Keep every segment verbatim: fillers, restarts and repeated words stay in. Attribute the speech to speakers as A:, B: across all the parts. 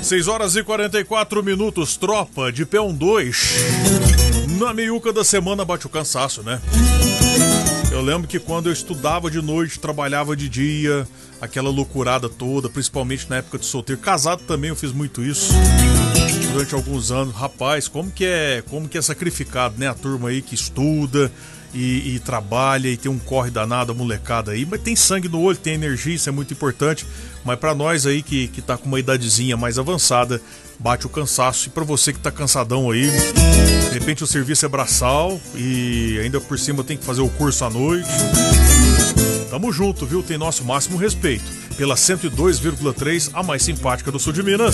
A: seis horas e quarenta e quatro minutos, tropa de P um dois. Na meiuca da semana bate o cansaço, né? Eu lembro que quando eu estudava de noite, trabalhava de dia, aquela loucurada toda, principalmente na época de solteiro. Casado também eu fiz muito isso durante alguns anos. Rapaz, como que é, como que é sacrificado, né? A turma aí que estuda e, e trabalha e tem um corre danado, a molecada aí. Mas tem sangue no olho, tem energia, isso é muito importante. Mas pra nós aí que, que tá com uma idadezinha mais avançada, bate o cansaço. E pra você que tá cansadão aí, de repente o serviço é braçal e ainda por cima tem que fazer o curso à noite. Tamo junto, viu? Tem nosso máximo respeito pela cento e dois vírgula três, a mais simpática do sul de Minas.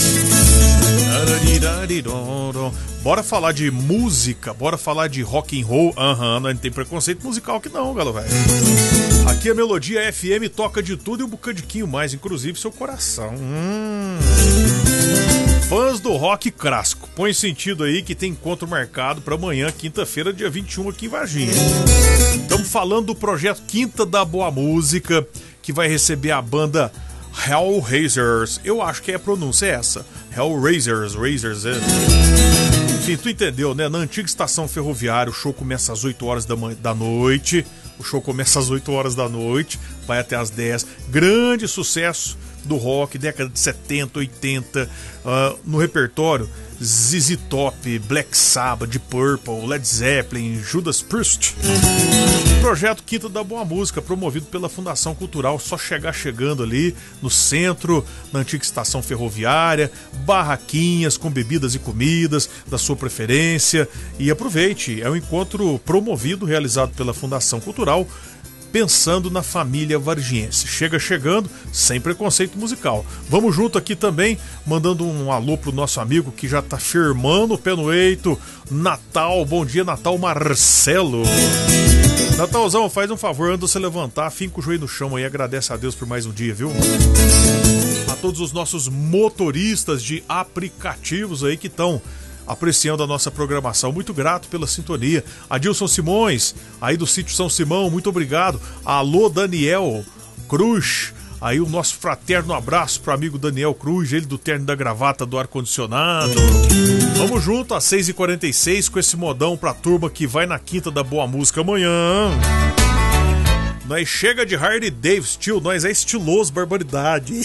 A: Bora falar de música, bora falar de rock and roll. Aham, uhum, não tem preconceito musical aqui não, galera, velho. Aqui a Melodia F M toca de tudo e um bocadinho mais, inclusive seu coração. Hum. Fãs do rock clássico, põe sentido aí que tem encontro marcado para amanhã, quinta-feira, dia vinte e um, aqui em Varginha. Estamos falando do projeto Quinta da Boa Música, que vai receber a banda Hellraisers. Eu acho que é a pronúncia é essa. Hellraisers, Razors, é. Enfim, tu entendeu, né? Na antiga estação ferroviária, o show começa às oito horas da, man- da noite. O show começa às oito horas da noite, vai até às dez. Grande sucesso do rock, década de setenta, oitenta. Uh, no repertório, Z Z Top, Black Sabbath, Deep Purple, Led Zeppelin, Judas Priest. Projeto Quinta da Boa Música, promovido pela Fundação Cultural. Só chegar chegando ali no centro, na antiga estação ferroviária, barraquinhas com bebidas e comidas da sua preferência. E aproveite, é um encontro promovido, realizado pela Fundação Cultural, pensando na família vargiense. Chega chegando, sem preconceito musical. Vamos junto aqui também, mandando um alô pro nosso amigo que já tá firmando o pé no eito. Natal, bom dia Natal, Marcelo. Natalzão, faz um favor, antes de você levantar, finca o joelho no chão aí, agradece a Deus por mais um dia, viu? A todos os nossos motoristas de aplicativos aí que estão apreciando a nossa programação, muito grato pela sintonia. Adilson Simões, aí do sítio São Simão, muito obrigado. Alô Daniel Cruz, aí o nosso fraterno abraço pro amigo Daniel Cruz, ele do terno da gravata do ar-condicionado. Vamos junto às seis e quarenta e seis com esse modão pra turma que vai na Quinta da Boa Música amanhã. Nós chega de Harley Davidson, tio, nós é estiloso, barbaridade.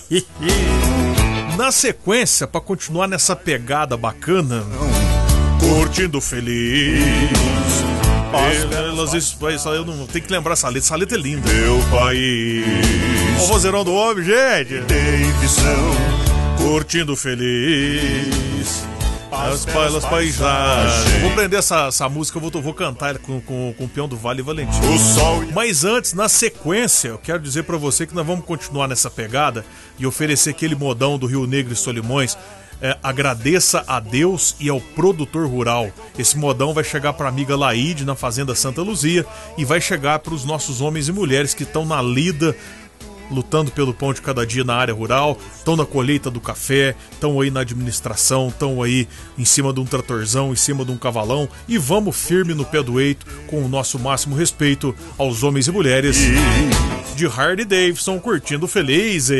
A: Na sequência, pra continuar nessa pegada bacana, curtindo feliz. Elas, isso, isso, eu não tenho que lembrar essa letra, essa letra é linda. Meu país. Ó o vozeirão do homem, gente. Davidson, curtindo feliz. As belas paisagens. Vou prender essa, essa música, eu vou, vou cantar ela com, com, com o Peão do Vale e Valentim. Mas antes, na sequência, eu quero dizer pra você que nós vamos continuar nessa pegada e oferecer aquele modão do Rio Negro e Solimões. É, agradeça a Deus e ao produtor rural. Esse modão vai chegar pra amiga Laíde na Fazenda Santa Luzia e vai chegar pros nossos homens e mulheres que estão na lida, lutando pelo pão de cada dia na área rural, estão na colheita do café, estão aí na administração, estão aí em cima de um tratorzão, em cima de um cavalão, e vamos firme no pé do eito com o nosso máximo respeito aos homens e mulheres de Harley Davidson, curtindo feliz.